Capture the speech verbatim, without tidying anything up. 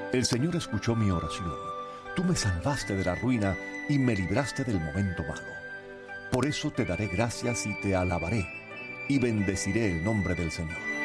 El Señor escuchó mi oración. Tú me salvaste de la ruina y me libraste del momento malo. Por eso te daré gracias y te alabaré, y bendeciré el nombre del Señor.